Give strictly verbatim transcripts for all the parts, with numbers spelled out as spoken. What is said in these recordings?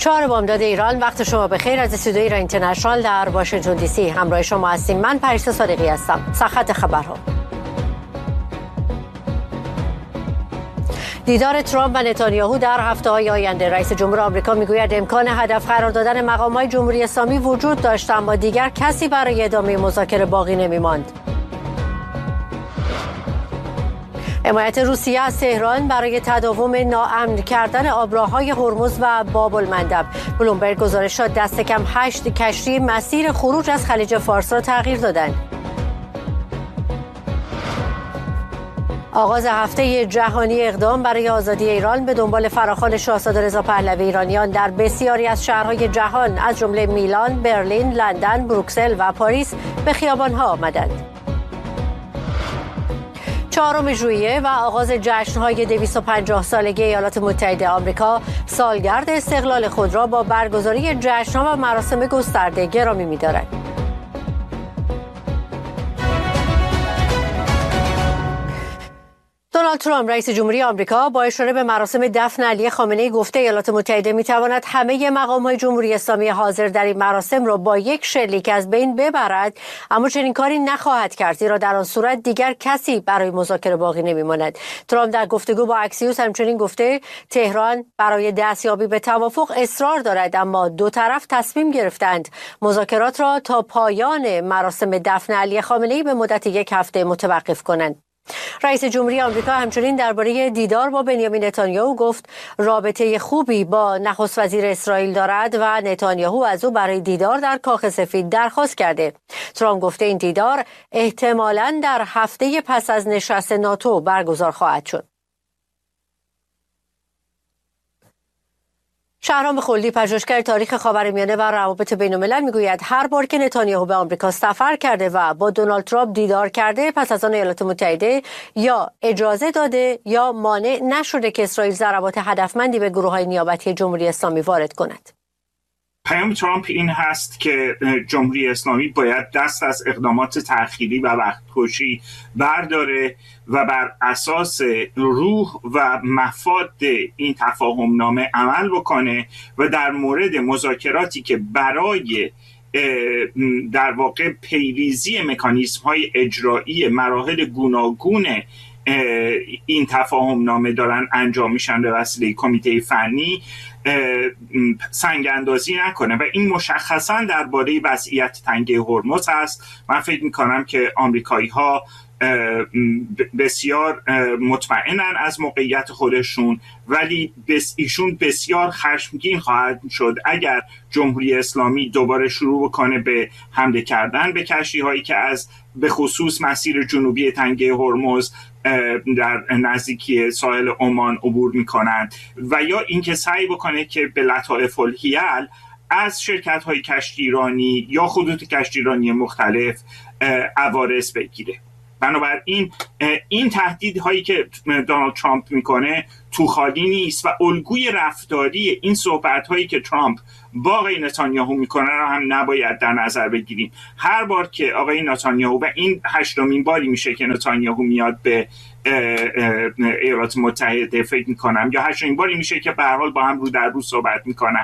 چهار بامداد ایران، وقت شما بخیر. از استودیوی ایران اینترنشنال در واشنگتن دی سی همراه شما هستیم. من پریسا صادقی هستم. سرخط خبرها: دیدار ترامپ و نتانیاهو در هفته‌های آینده. رئیس جمهور آمریکا میگوید امکان هدف قرار دادن مقام‌های جمهوری اسلامی وجود داشت، اما دیگر کسی برای ادامه مذاکره باقی نمی‌ماند. حمایت روسیه از تهران برای تداوم ناامن کردن آبراههای هرمز و باب المندب. بلومبرگ گزارش داد دست کم هشت کشتی مسیر خروج از خلیج فارس را تغییر دادند. آغاز هفته جهانی اقدام برای آزادی ایران به دنبال فراخوان شاهزاده رضا پهلوی. ایرانیان در بسیاری از شهرهای جهان از جمله میلان، برلین، لندن، بروکسل و پاریس به خیابان‌ها آمدند. چهارم ژوئیه و آغاز جشن‌های دویست و پنجاه سالگی ایالات متحده آمریکا سالگرد استقلال خود را با برگزاری جشن‌ها و مراسم گسترده گرامی می‌دارد. دونالد ترامپ رئیس جمهوری آمریکا با اشاره به مراسم دفن علی خامنه‌ای گفته ایالات متحده می‌تواند همه مقام‌های جمهوری اسلامی حاضر در این مراسم را با یک شلیک از بین ببرد، اما چنین کاری نخواهد کرد، زیرا در آن صورت دیگر کسی برای مذاکره باقی نمی‌ماند. ترامپ در گفتگو با اکسیوس همچنین گفته تهران برای دستیابی به توافق اصرار دارد، اما دو طرف تصمیم گرفتند مذاکرات را تا پایان مراسم دفن علی خامنه‌ای به مدت یک هفته متوقف کنند. رئیس جمهوری آمریکا همچنین درباره دیدار با بنیامین نتانیاهو گفت رابطه خوبی با نخست وزیر اسرائیل دارد و نتانیاهو از او برای دیدار در کاخ سفید درخواست کرده. ترامپ گفته این دیدار احتمالاً در هفته پس از نشست ناتو برگزار خواهد شد. شهرام خلدی، پژوهشگر تاریخ خاورمیانه و روابط بین‌الملل، میگوید هر بار که نتانیاهو به آمریکا سفر کرده و با دونالد ترامپ دیدار کرده، پس از آن ایالات متحده یا اجازه داده یا مانع نشده که اسرائیل ضربات هدفمندی به گروه‌های نیابتی جمهوری اسلامی وارد کند. پیام ترامپ این هست که جمهوری اسلامی باید دست از اقدامات تأخیری و وقتکشی برداره و بر اساس روح و مفاد این تفاهمنامه عمل بکنه و در مورد مذاکراتی که برای در واقع پیریزی مکانیزم های اجرایی مراحل گوناگون این تفاهمنامه دارن انجام میشن به وسیله کمیته فنی سنگ اندازی نکنه و این مشخصا درباره وضعیت تنگه هرمز هست. من فکر میکنم که آمریکایی ها بسیار مطمئنن از موقعیت خودشون، ولی بس ایشون بسیار خشمگین خواهد شد اگر جمهوری اسلامی دوباره شروع بکنه به حمله کردن به کشتی هایی که از به خصوص مسیر جنوبی تنگه هرمز در نزدیکی ساحل عمان عبور میکنند و یا اینکه سعی بکنه که به لطائف الحیل از شرکت های کشتیرانی یا خطوط کشتیرانی مختلف عوارض بگیره. بنابراین این تهدیدهایی که دونالد ترامپ میکنه تو خالی نیست و الگوی رفتاری این صحبت‌هایی که ترامپ با آقای نتانیاهو میکنه رو هم نباید در نظر بگیریم. هر بار که آقای نتانیاهو، و این هشتمین باری میشه که نتانیاهو میاد به ایالات متحده فکر میکنم، یا هشتمین باری میشه که به هر حال با هم رو در رو صحبت میکنن،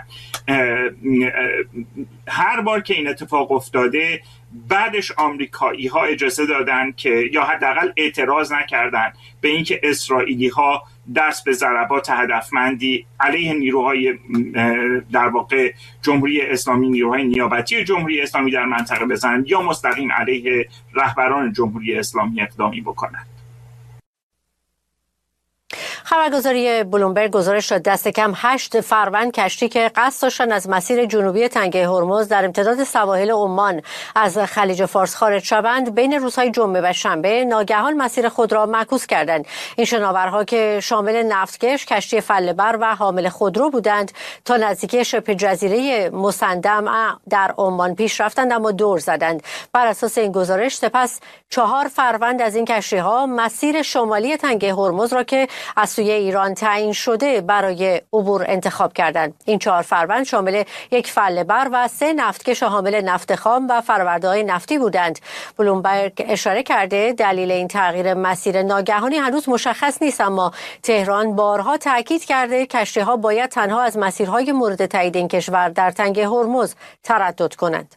هر بار که این اتفاق افتاده بعدش آمریکایی ها اجازه دادن که یا حداقل اعتراض نکردن به اینکه اسرائیلی ها دست به ضربات هدفمندی علیه نیروهای در واقع جمهوری اسلامی، نیروهای نیابتی جمهوری اسلامی در منطقه بزنن یا مستقیم علیه رهبران جمهوری اسلامی اقدامی بکنن. خبرگزاری بلومبرگ گزارش داد دست کم هشت فروند کشتی که قصد داشتن از مسیر جنوبی تنگه هرمز در امتداد سواحل عمان از خلیج فارس خارج شوند بین روزهای جمعه و شنبه ناگهان مسیر خود را معکوس کردند. این شناورها که شامل نفتکش، کشتی فله‌بر و حامل خودرو بودند تا نزدیکی شبه جزیره مسندم در عمان پیش رفتند اما دور زدند. بر اساس این گزارش سپس چهار فروند از این کشتی‌ها مسیر شمالی تنگه هرمز را که از سوی ایران تعیین شده برای عبور انتخاب کردند. این چهار فروند شامل یک فله‌بر و سه نفتکش حامل نفت خام و فرآورده‌های نفتی بودند. بلومبرگ اشاره کرده دلیل این تغییر مسیر ناگهانی هنوز مشخص نیست، اما تهران بارها تاکید کرده کشتی‌ها باید تنها از مسیرهای مورد تایید این کشور در تنگه هرمز تردد کنند.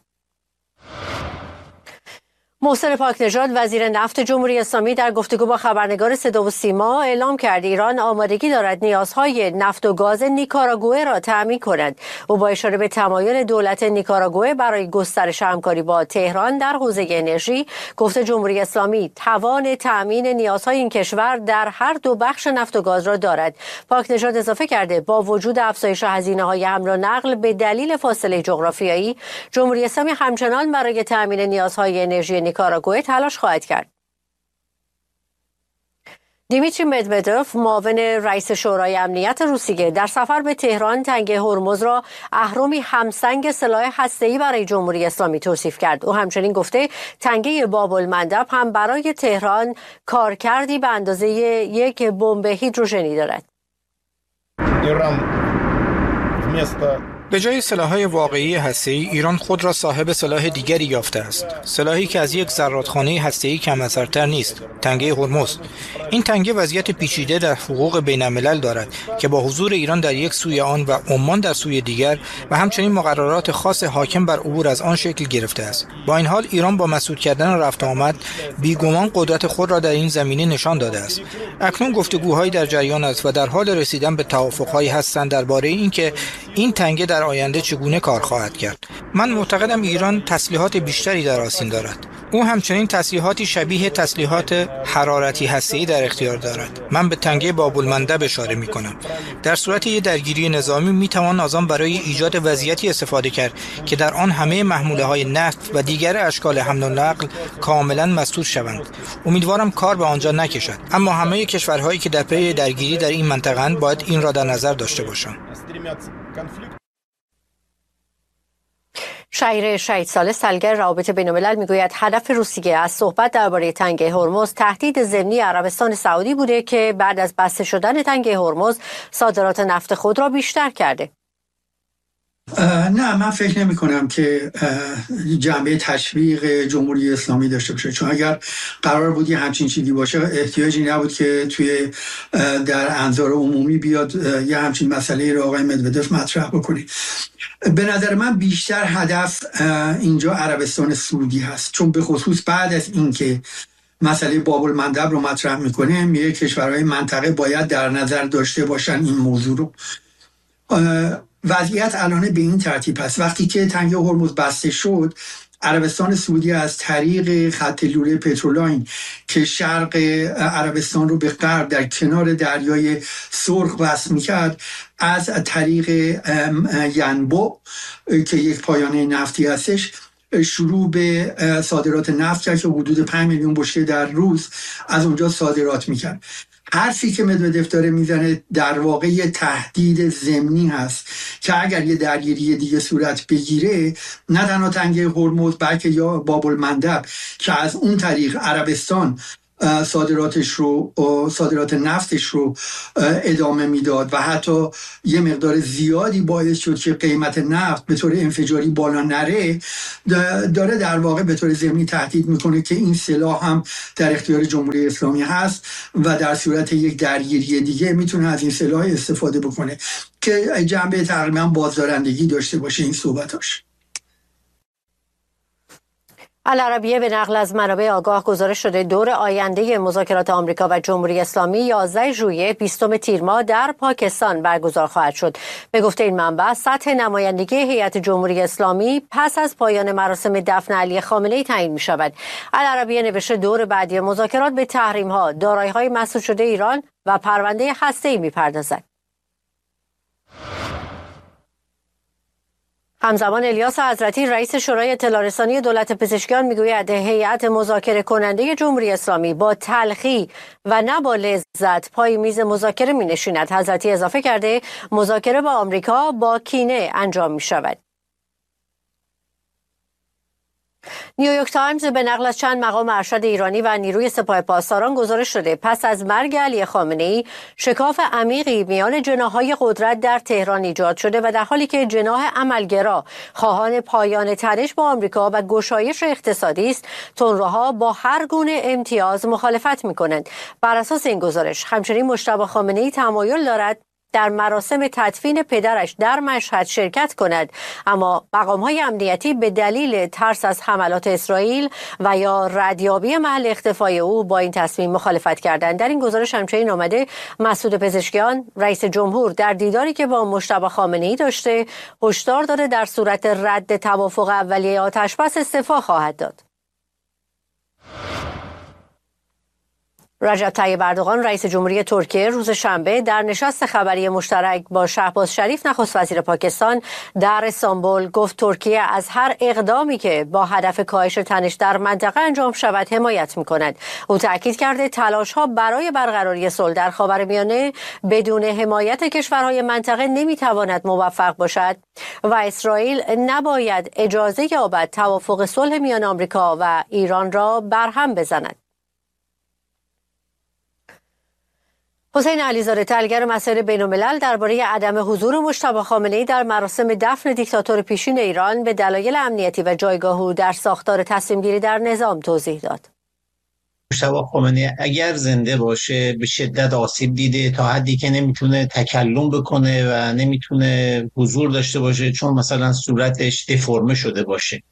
محسن پاکنژاد وزیر نفت جمهوری اسلامی در گفتگو با خبرنگار صدا و سیما اعلام کرد ایران آمادگی دارد نیازهای نفت و گاز نیکاراگوئه را تأمین کند. او با اشاره به تمایل دولت نیکاراگوئه برای گسترش همکاری با تهران در حوزه انرژی گفت جمهوری اسلامی توان تأمین نیازهای این کشور در هر دو بخش نفت و گاز را دارد. پاکنژاد اضافه کرده با وجود افزایش هزینه‌های حمل و نقل به دلیل فاصله جغرافیایی، جمهوری اسلامی همچنان برای تأمین نیازهای انرژی نیکاراگوئه تلاش خواهد کرد. دیمیتری مدودوف معاون رئیس شورای امنیت روسیه در سفر به تهران تنگه هرمز را اهرمی همسنگ سلاح هسته‌ای برای جمهوری اسلامی توصیف کرد. او همچنین گفته تنگه باب المندب هم برای تهران کارکردی به اندازه یک بمب هیدروژنی دارد. به جای سلاح‌های واقعی هسته‌ای، ایران خود را صاحب سلاح دیگری یافته است. سلاحی که از یک زرادخانه هسته‌ای کم اثرتر نیست، تنگه هرمز. این تنگه وضعیت پیچیده در حقوق بین‌الملل دارد که با حضور ایران در یک سوی آن و عمان در سوی دیگر و همچنین مقررات خاص حاکم بر عبور از آن شکل گرفته است. با این حال ایران با مسدود کردن رفت آمد بیگمان قدرت خود را در این زمینه نشان داده است. اکنون گفتگوهایی در جریان است و در حال رسیدن به توافق‌هایی هستند درباره اینکه این تنگه در آینده چگونه کار خواهد کرد. من معتقدم ایران تسلیحات بیشتری در آستین دارد. او همچنین تسلیحاتی شبیه تسلیحات حرارتی هسته‌ای در اختیار دارد. من به تنگه باب المندب اشاره می‌کنم. در صورت یک درگیری نظامی می‌توان از آن برای ایجاد وضعیتی استفاده کرد که در آن همه محموله‌های نفت و دیگر اشکال حمل و نقل کاملاً مسدود شوند. امیدوارم کار به آنجا نکشد. اما همه کشورهایی که در پی درگیری در این منطقه‌اند باید این را در نظر داشته باشند. شهیر شهید صالح سلگر روابط بین‌الملل میگوید هدف روسیه از صحبت درباره تنگه هرمز تهدید ضمنی عربستان سعودی بوده که بعد از بسته شدن تنگه هرمز صادرات نفت خود را بیشتر کرده. نه، من فکر نمی کنم که جنبه تشویق جمهوری اسلامی داشته باشه، چون اگر قرار بود یه همچین چیزی باشه احتیاجی نبود که توی در انظار عمومی بیاد یه همچین مسئله رو آقای مدودوف مطرح بکنه. به نظر من بیشتر هدف اینجا عربستان سعودی هست، چون به خصوص بعد از اینکه مسئله باب المندب رو مطرح میکنه میگه کشورهای منطقه باید در نظر داشته باشن این موضوع رو. وضعیت الان به این ترتیب است: وقتی که تنگه هرمز بسته شد، عربستان سعودی از طریق خط لوله پترولاین که شرق عربستان رو به غرب در کنار دریای سرخ وصل می‌کرد، از طریق ینبع که یک پایانه نفتی هستش شروع به صادرات نفت کرد که حدود پنج میلیون بشکه در روز از اونجا صادرات می‌کرد. حرفی که مدودوف داره میزنه در واقع یه تهدید ضمنی هست که اگر یه درگیری دیگه صورت بگیره، نه تنها تنگه هرمز بلکه یا باب المندب که از اون طریق عربستان صادراتش رو صادرات نفتش رو ادامه میداد و حتی یه مقدار زیادی باعث شد که قیمت نفت به طور انفجاری بالا نره، داره در واقع به طور ضمنی تهدید میکنه که این سلاح هم در اختیار جمهوری اسلامی هست و در صورت یک درگیری دیگه میتونه از این سلاح استفاده بکنه که جنبه تقریبا بازدارندگی داشته باشه این صحبتاش. العربیه به نقل از منابع آگاه گزارش شده دور آینده مذاکرات آمریکا و جمهوری اسلامی یازده ژوئیه بیستم تیر ماه در پاکستان برگزار خواهد شد. به گفته این منبع سطح نمایندگی هیئت جمهوری اسلامی پس از پایان مراسم دفن علی خامنه‌ای تعیین می شود. العربیه نوشته دور بعدی مذاکرات به تحریم ها، دارایی‌های مسدود شده ایران و پرونده هسته‌ای می پردازد. همزمان الیاس حضرتی رئیس شورای اطلاع رسانی دولت پزشکیان میگوید هیئت مذاکره کننده جمهوری اسلامی با تلخی و نه با لذت پای میز مذاکره می نشیند. حضرتی اضافه کرده مذاکره با آمریکا با کینه انجام می شود. نیویورک تایمز به نقل از چند مقام ارشد ایرانی و نیروی سپاه پاسداران گزارش شده پس از مرگ علی خامنه‌ای شکاف عمیقی میان جناح‌های قدرت در تهران ایجاد شده و در حالی که جناح عملگرا خواهان پایان تنش با آمریکا و گشایش اقتصادی است، تندروها با هر گونه امتیاز مخالفت می‌کنند. بر اساس این گزارش همچنین مجتبی خامنه‌ای تمایل دارد در مراسم تدفین پدرش در مشهد شرکت کند، اما مقام‌های امنیتی به دلیل ترس از حملات اسرائیل و یا ردیابی محل اختفای او با این تصمیم مخالفت کردند. در این گزارش همچنین آمده مسعود پزشکیان رئیس جمهور در دیداری که با مجتبی خامنه‌ای داشته هشدار داده در صورت رد توافق اولیه آتش‌بس استعفا خواهد داد. رجب طیب اردوغان رئیس جمهوری ترکیه روز شنبه در نشست خبری مشترک با شهباز شریف نخست وزیر پاکستان در استانبول گفت ترکیه از هر اقدامی که با هدف کاهش تنش در منطقه انجام شود حمایت می‌کند. او تاکید کرده تلاش‌ها برای برقراری صلح در خاورمیانه بدون حمایت کشورهای منطقه نمی‌تواند موفق باشد و اسرائیل نباید اجازه یابد توافق صلح میان آمریکا و ایران را برهم بزند. حسین علیزاده تحلیلگر مسائل بین‌الملل درباره عدم حضور مجتبی خامنه‌ای در مراسم دفن دیکتاتور پیشین ایران به دلایل امنیتی و جایگاه او در ساختار تصمیم‌گیری در نظام توضیح داد. مجتبی خامنه‌ای اگر زنده باشه به شدت آسیب دیده تا حدی که نمیتونه تکلم بکنه و نمیتونه حضور داشته باشه چون مثلا صورتش دفرمه شده باشه.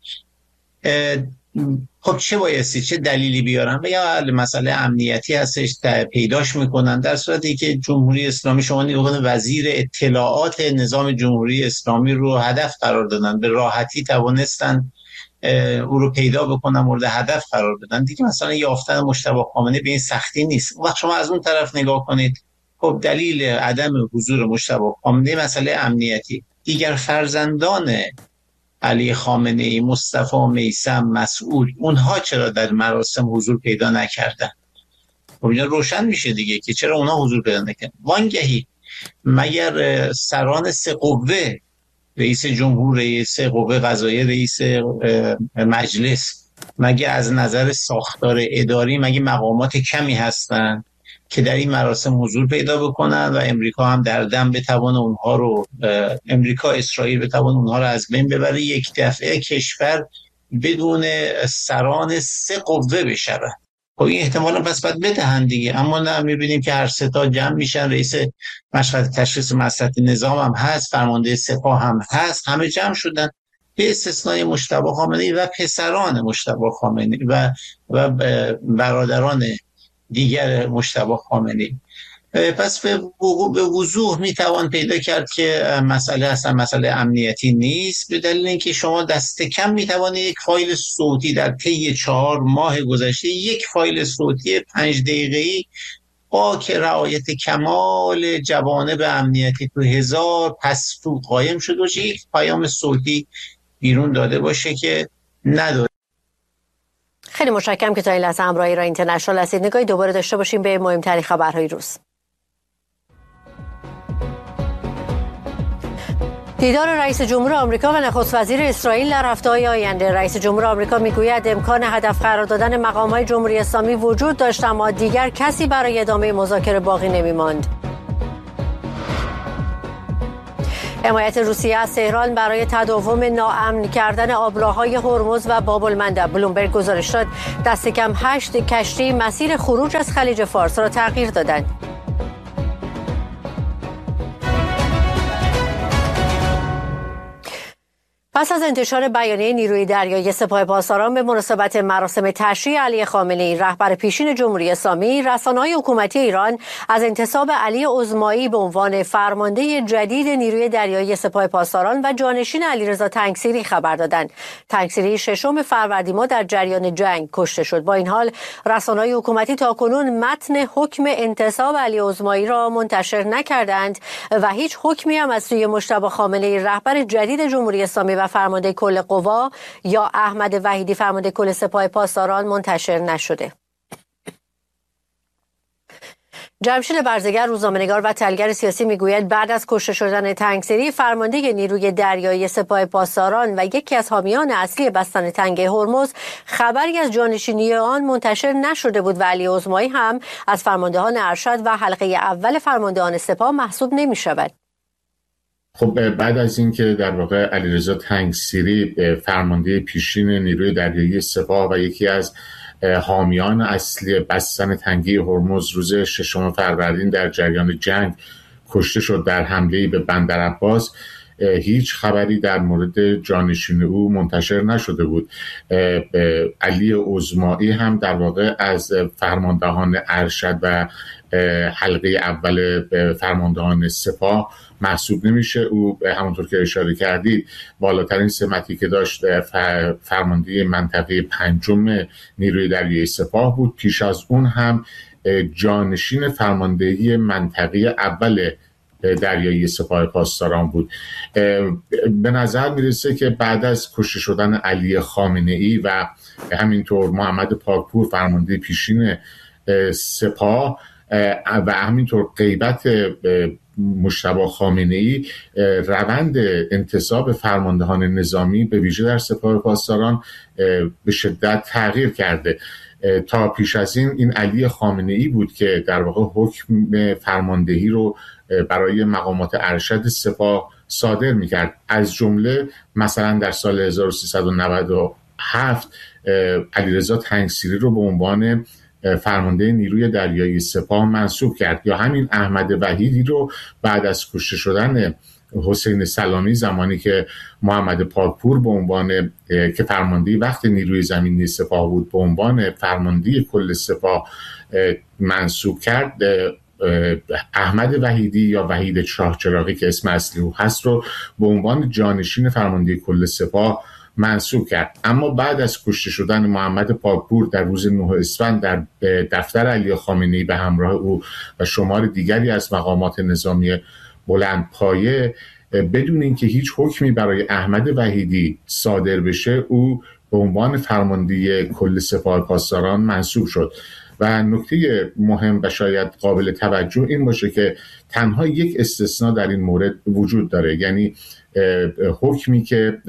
خب چه بایستی چه دلیلی بیارن؟ یا مسئله امنیتی هستش پیداش میکنن، در صورتی که جمهوری اسلامی شما نیروی وزیر اطلاعات نظام جمهوری اسلامی رو هدف قرار دادن، به راحتی توانستن او رو پیدا بکنن، مورد هدف قرار بدن دیگه. مثلا یافتن مجتبی خامنه‌ای به این سختی نیست. وقت شما از اون طرف نگاه کنید، خب دلیل عدم حضور مجتبی خامنه‌ای مسئله امنیتی. دیگر فرزندان علی خامنه‌ای، مصطفی، میثم، مسعود، اونها چرا در مراسم حضور پیدا نکردن؟ خب اینا روشن میشه دیگه که چرا اونها حضور پیدا نکردن. وانگهی مگر سران سه قوه، رئیس جمهور، رئیس قوه قضاییه، رئیس مجلس، مگه از نظر ساختار اداری مگه مقامات کمی هستن که در این مراسم حضور پیدا بکنن و امریکا هم در دم بتوان اونها رو امریکا اسرائیل بتوان اونها رو از بین ببره، یک دفعه کشور بدون سران سه قوه بشه؟ خب این احتمالا پس باید بدهن دیگه. اما نه، میبینیم که هر سه تا جمع میشن، رئیس مشهد تشخیص مصلحت نظام هم هست، فرمانده سپاه هم هست، همه جمع شدن به استثنای مجتبی خامنه‌ای و پسران مجتبی خامنه‌ای و و برادران دیگر مجتبی خامنه‌ای. پس به وضوح میتوان پیدا کرد که مسئله اصلا مسئله امنیتی نیست، به دلیل اینکه شما دست کم میتوانید یک فایل صوتی در طی چهار ماه گذشته، یک فایل صوتی پنج دقیقه‌ای با که رعایت کمال جوانب امنیتی تو هزار پستو قایم شده باشه، یک پیام صوتی بیرون داده باشه که نداره. خیلی متشکرم که تا این لحظه همراهی را اینترنشنال هستید. نگاهی دوباره داشته باشیم به مهمترین خبرهای روز. دیدار رئیس جمهور آمریکا و نخست وزیر اسرائیل در هفته‌های آینده. رئیس جمهور آمریکا میگوید امکان هدف قرار دادن مقام‌های جمهوری اسلامی وجود داشت، اما دیگر کسی برای ادامه مذاکره باقی نمی‌ماند. حمایت روسیه از تهران برای تداوم ناامن کردن آبراهای هرمز و باب المندب. بلومبرگ گزارش داد دست کم هشت کشتی مسیر خروج از خلیج فارس را تغییر دادند. پس از انتشار بیانیه نیروی دریایی سپاه پاسداران به مناسبت مراسم تشییع علی خامنه‌ای رهبر پیشین جمهوری اسلامی، رسانه‌های حکومتی ایران از انتصاب علی عظمایی به عنوان فرمانده جدید نیروی دریایی سپاه پاسداران و جانشین علیرضا تنگسیری خبر دادند. تنگسیری ششم فروردین ماه در جریان جنگ کشته شد. با این حال رسانه‌های حکومتی تاکنون متن حکم انتصاب علی عظمایی را منتشر نکردند و هیچ حکمی هم از سوی مجتبی خامنه‌ای رهبر جدید جمهوری اسلامی و فرمانده کل قوا یا احمد وحیدی فرمانده کل سپاه پاسداران منتشر نشده. جمشید برزگر، روزنامه‌نگار و تحلیلگر سیاسی، میگوید بعد از کشته شدن تنگسری فرمانده نیروی دریایی سپاه پاسداران و یکی از حامیان اصلی بستن تنگه هرمز خبری از جانشینی آن منتشر نشده بود و علی عظمایی هم از فرماندهان ارشد و حلقه اول فرماندهان سپاه محسوب نمی‌شود. خب بعد از اینکه در واقع علیرضا تنگسری فرمانده پیشین نیروی دریایی سپاه و یکی از حامیان اصلی بستن تنگه هرمز روز ششم فروردین در جریان جنگ کشته شد در حمله‌ای به بندرعباس، هیچ خبری در مورد جانشین او منتشر نشده بود. علی عظمایی هم در واقع از فرماندهان ارشد و حلقه اول فرماندهان سپاه محسوب نمیشه. او همونطور که اشاره کردید بالاترین سمتی که داشت فرمانده منطقه پنجم نیروی دریایی سپاه بود. پیش از اون هم جانشین فرماندهی منطقه اول دریایی سپاه پاسداران بود. به نظر میرسه که بعد از کشته شدن علی خامنه‌ای و همینطور محمد پاکپور فرمانده پیشین سپاه و همینطور غیبت مجتبی خامنه‌ای، روند انتصاب فرماندهان نظامی به ویژه در سپاه پاسداران به شدت تغییر کرده. تا پیش از این این علی خامنه‌ای بود که در واقع حکم فرماندهی رو برای مقامات ارشد سپاه صادر می‌کرد. از جمله مثلا در سال هزار و سیصد و نود و هفت علیرضا تنگسری رو به عنوان فرمانده نیروی دریایی سپاه منصوب کرد، یا همین احمد وحیدی رو بعد از کشته شدن حسین سلامی زمانی که محمد پاکپور به عنوان که فرمانده وقت نیروی زمینی سپاه بود به عنوان فرمانده کل سپاه منصوب کرد. احمد وحیدی یا وحید شاهچراغی که اسم اصلی او هست رو به عنوان جانشین فرمانده کل سپاه منصوب کرد. اما بعد از کشته شدن محمد پاکپور در روز نه اسفند در دفتر علی خامنه‌ای به همراه او و شمار دیگری از مقامات نظامی بلندپایه، بدون اینکه هیچ حکمی برای احمد وحیدی صادر بشه، او به عنوان فرمانده کل سپاه پاسداران منصوب شد. و نکته مهم و شاید قابل توجه این باشه که تنها یک استثناء در این مورد وجود داره، یعنی حکمی که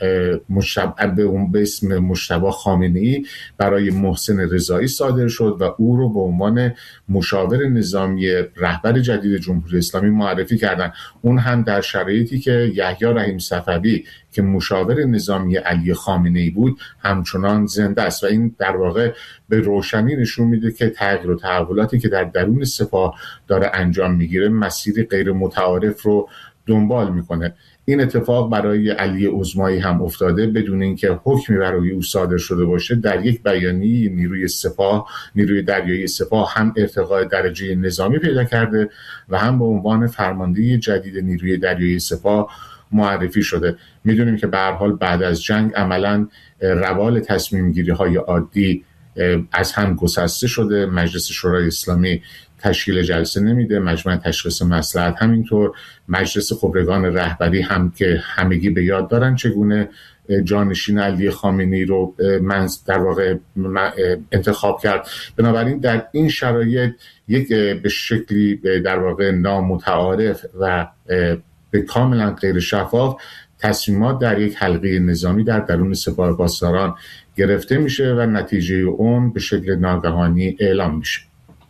به اسم مجتبی خامنه‌ای برای محسن رضایی صادر شد و او رو به عنوان مشاور نظامی رهبر جدید جمهوری اسلامی معرفی کردن. اون هم در شرایطی که یحیی رحیم صفوی که مشاور نظامی علی خامنه‌ای بود همچنان زنده است و این در واقع به روشنی نشون میده که تغییر و تحولاتی که در درون سپاه داره انجام میگیره مسیری غیر متعارف رو دنبال میکنه. این اتفاق برای علی عظمایی هم افتاده بدون اینکه حکمی برای او صادر شده باشه. در یک بیانیه نیروی سپاه نیروی دریایی سپاه هم ارتقای درجه نظامی پیدا کرده و هم به عنوان فرمانده جدید نیروی دریایی سپاه معرفی شده. میدونیم که به هر حال بعد از جنگ عملاً روال تصمیم گیری های عادی از هم گسسته شده. مجلس شورای اسلامی تشکیل جلسه نمیده، مجمع تشخیص مصلحت همینطور، مجلس خبرگان رهبری هم که همگی به یاد دارن چگونه جانشین علی خامنه‌ای رو من در واقع انتخاب کرد. بنابراین در این شرایط یک به شکلی در واقع نامتعارف و به کاملا غیر شفاف تصمیمات در یک حلقه نظامی در درون سپاه پاسداران گرفته میشه و نتیجه اون به شکل ناگهانی اعلام میشه.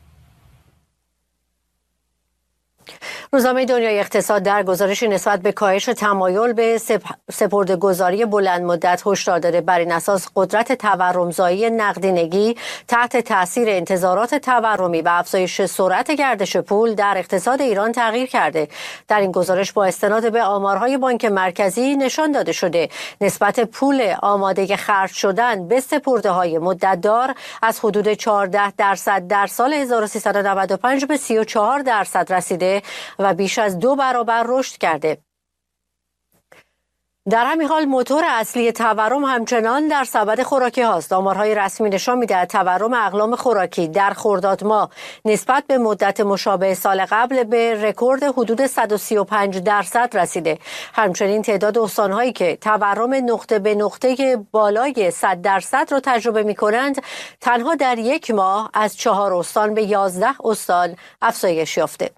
روزنامه دنیای اقتصاد در گزارشی نسبت به کاهش تمایل به سپرده‌گذاری بلند مدت هشدار داده. بر این اساس قدرت تورمزایی نقدینگی تحت تاثیر انتظارات تورمی و افزایش سرعت گردش پول در اقتصاد ایران تغییر کرده. در این گزارش با استناد به آمارهای بانک مرکزی نشان داده شده نسبت پول آماده خرج شدن به سپرده‌های مدت‌دار از حدود چهارده درصد در سال هزار و سیصد و نود و پنج به سی و چهار درصد رسیده و بیش از دو برابر رشد کرده. در همین حال موتور اصلی تورم همچنان در سبد خوراکی هاست. آمارهای رسمی نشان می‌دهد تورم اقلام خوراکی در خرداد ماه نسبت به مدت مشابه سال قبل به رکورد حدود صد و سی و پنج درصد رسیده. همچنین تعداد استان‌هایی که تورم نقطه به نقطه بالای صد درصد را تجربه می‌کنند تنها در یک ماه از چهار استان به یازده استان افزایش یافته.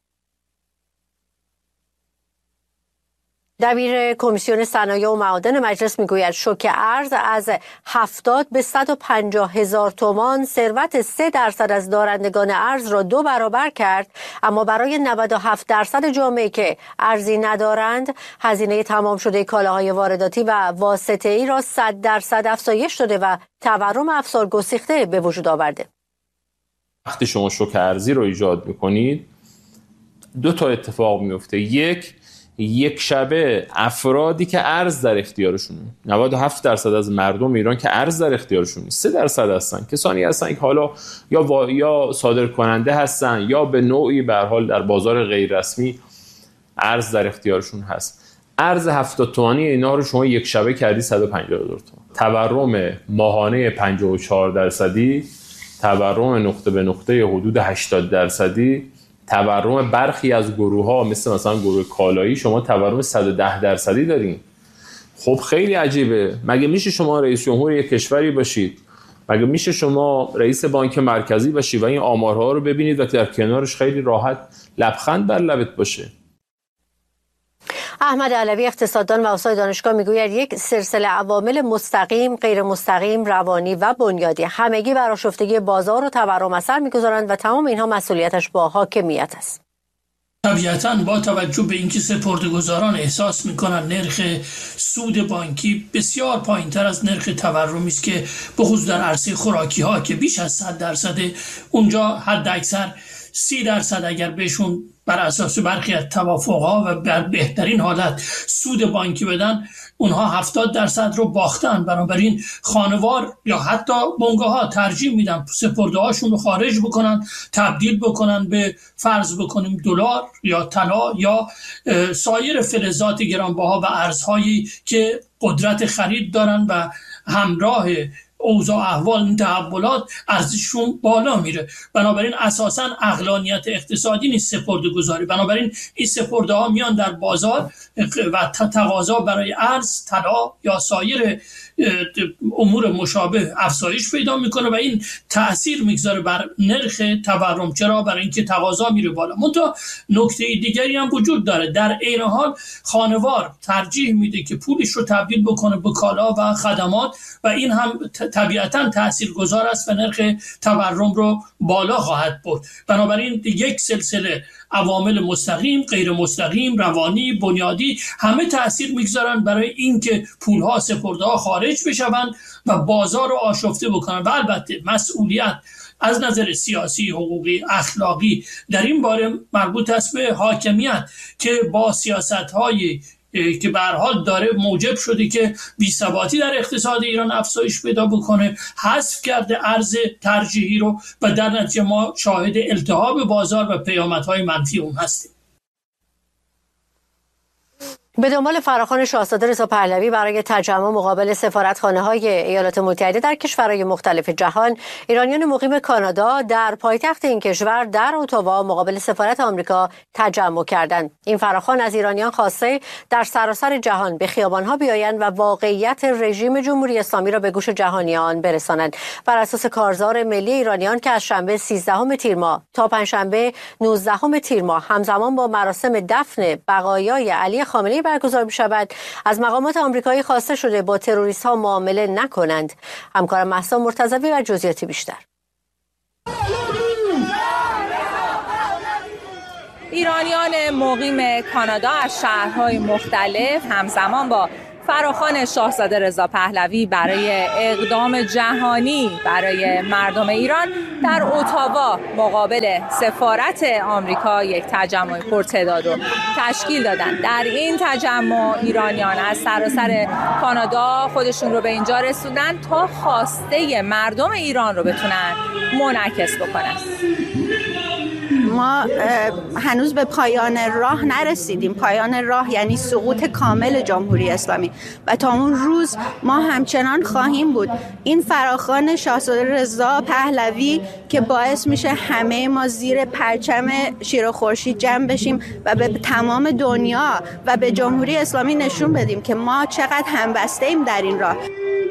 دبیر کمیسیون صنایع و معادن مجلس میگوید شوک ارز از هفتاد به صد و پنجاه هزار تومان ثروت سه درصد از دارندگان ارز را دو برابر کرد، اما برای نود و هفت درصد جامعه که ارزی ندارند هزینه تمام شده کالاهای وارداتی و واسطه‌ای را صد درصد افزایش داده و تورم افسار گسیخته به وجود آورده. وقتی شما شوک ارزی رو ایجاد میکنید دو تا اتفاق میفته. یک یک شبه افرادی که ارز در اختیارشونه، نود و هفت درصد از مردم ایران که ارز در اختیارشون نیست، سه درصد هستن کسانی هستن که حالا یا وا... یا صادر کننده هستن یا به نوعی به هر حال در بازار غیر رسمی ارز در اختیارشون هست. ارز هفتاد تومانی اینا رو شما یک شبه کردی صد و پنجاه هزار تومان، تورم ماهانه پنجاه و چهار درصدی، تورم نقطه به نقطه حدود هشتاد درصدی، تورم برخی از گروه ها مثل مثلا گروه کالایی شما تورم صد و ده درصدی دارین. خب خیلی عجیبه. مگه میشه شما رئیس جمهور یک کشوری باشید، مگه میشه شما رئیس بانک مرکزی باشید و این آمارها رو ببینید و در کنارش خیلی راحت لبخند بر لبت باشه؟ احمد علوی اقتصاددان و استاد دانشگاه میگوید یک سلسله عوامل مستقیم، غیر مستقیم، روانی و بنیادی همگی بر آشفتگی بازار و تورم اثر میگذارند و تمام اینها مسئولیتش با حاکمیت است. طبیعتاً با توجه به اینکه سپرده‌گذاران احساس میکنن نرخ سود بانکی بسیار پایینتر از نرخ تورمی است که به خصوص در عرصه خوراکی ها که بیش از صد درصد، اونجا حد اکثر سی درصد اگر بهشون بر اساس برخی از توافقها و در بهترین حالت سود بانکی بدن، اونها هفتاد درصد رو باختن. بنابراین خانوار یا حتی بنگاه ها ترجیح میدن سپرده هاشون رو خارج بکنن، تبدیل بکنن به فرض بکنیم دلار یا طلا یا سایر فلزات گرانبها و ارزهایی که قدرت خرید دارن و همراه اوضاع احوال این تحولات ارزششون بالا میره. بنابراین اساساً عقلانیت اقتصادی نیست سپرده گذاری. بنابراین این سپرده ها میان در بازار و تقاضا برای ارز، طلا یا سایر امور مشابه افزایش پیدا میکنه و این تأثیر میگذاره بر نرخ تورم. چرا؟ برای اینکه تقاضا میره بالا. منتها نکته دیگری هم وجود داره. در عین حال خانوار ترجیح میده که پولش رو تبدیل بکنه به کالا و خدمات و این هم طبیعتاً تاثیرگذار است و نرخ تورم رو بالا خواهد برد. بنابراین یک سلسله عوامل مستقیم، غیر مستقیم، روانی، بنیادی همه تأثیر میگذارن برای اینکه پولها سپرده‌ها خارج بشوند و بازار رو آشفته بکنن. و البته مسئولیت از نظر سیاسی، حقوقی، اخلاقی در این باره مربوط است به حاکمیت که با سیاست‌های که به هر حال داره موجب شده که بی‌ثباتی در اقتصاد ایران افزایش پیدا بکنه، حذف کرده ارز ترجیحی رو و در نتیجه ما شاهد التهاب بازار و پیامدهای منفی اون هستیم. به دنبال فراخوان شاهزاده رضا پهلوی برای تجمع مقابل سفارتخانه‌های ایالات متحده در کشورهای مختلف جهان، ایرانیان مقیم کانادا در پایتخت این کشور در اتاوا مقابل سفارت آمریکا تجمع کردند. این فراخوان از ایرانیان خواسته در سراسر جهان به خیابان‌ها بیایند و واقعیت رژیم جمهوری اسلامی را به گوش جهانیان برسانند. بر اساس کارزار ملی ایرانیان که از شنبه سیزدهم تیر ماه تا پنجشنبه نوزدهم تیر ماه همزمان با مراسم دفن بقایای علی خامنه‌ای برگزار می‌شود، از مقامات آمریکایی خواسته شده با تروریست‌ها معامله نکنند. همکارم مهسا مرتضوی و جزئیاتی بیشتر. ایرانیان مقیم کانادا از شهرهای مختلف همزمان با فراخوان شاهزاده رضا پهلوی برای اقدام جهانی برای مردم ایران در اتاوا مقابل سفارت آمریکا یک تجمع پرتعداد رو تشکیل دادن. در این تجمع ایرانیان از سراسر کانادا خودشون رو به اینجا رسوندن تا خواسته مردم ایران رو بتونن منعکس بکنن. ما هنوز به پایان راه نرسیدیم. پایان راه یعنی سقوط کامل جمهوری اسلامی و تا اون روز ما همچنان خواهیم بود. این فراخوان شاهزاده رضا پهلوی که باعث میشه همه ما زیر پرچم شیر و خورشید جمع بشیم و به تمام دنیا و به جمهوری اسلامی نشون بدیم که ما چقدر همبسته ایم در این راه.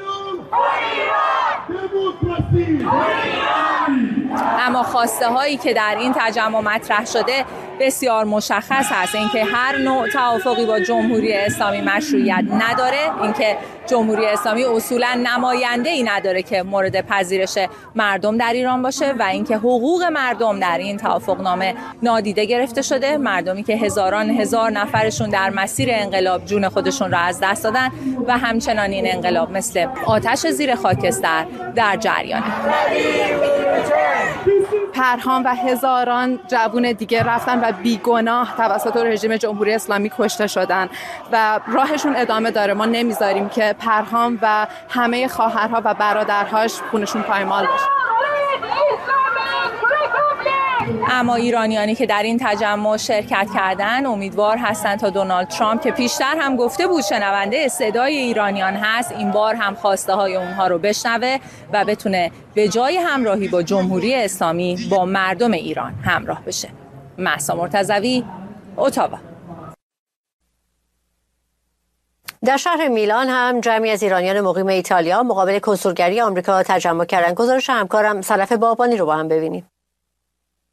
اما خواسته هایی که در این تجمع مطرح شده بسیار مشخص هست. اینکه هر نوع توافقی با جمهوری اسلامی مشروعیت نداره، اینکه جمهوری اسلامی اصولا نماینده ای نداره که مورد پذیرش مردم در ایران باشه و اینکه حقوق مردم در این توافقنامه نادیده گرفته شده. مردمی که هزاران هزار نفرشون در مسیر انقلاب جون خودشون را از دست دادن و همچنان این انقلاب مثل آتش زیر خاکستر در جریانه. پرهام و هزاران جوان دیگه رفتن و بیگناه توسط رژیم جمهوری اسلامی کشته شدن و راهشون ادامه داره. ما نمیذاریم که پرهام و همه خواهرها و برادرهاش خونشون پایمال بشه. اما ایرانیانی که در این تجمع شرکت کردن امیدوار هستند تا دونالد ترامپ که پیشتر هم گفته بود شنونده صدای ایرانیان هست، این بار هم خواسته های اونها رو بشنوه و بتونه به جای همراهی با جمهوری اسلامی با مردم ایران همراه بشه. مهسا مرتضوی، اتاوا. در شهر میلان هم جمعی از ایرانیان مقیم ایتالیا مقابل کنسولگری آمریکا تجمع کردند. گزارش همکارم سلف بابانی رو با هم ببینیم.